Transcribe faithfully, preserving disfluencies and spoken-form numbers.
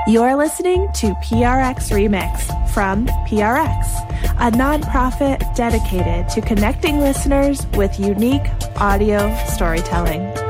You're listening to P R X Remix from P R X, a nonprofit dedicated to connecting listeners with unique audio storytelling.